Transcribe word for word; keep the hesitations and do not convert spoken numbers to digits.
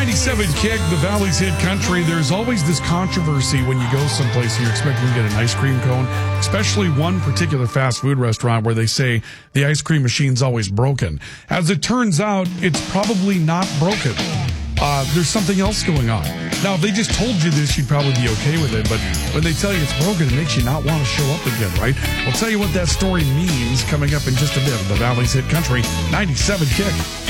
ninety-seven Kick, the Valley's Hit Country. There's always this controversy when you go someplace and you're expecting to get an ice cream cone, especially one particular fast food restaurant where they say the ice cream machine's always broken. As it turns out, it's probably not broken. Uh, there's something else going on. Now, if they just told you this, you'd probably be okay with it. But when they tell you it's broken, it makes you not want to show up again, right? We'll tell you what that story means coming up in just a bit. The Valley's Hit Country, ninety-seven Kick.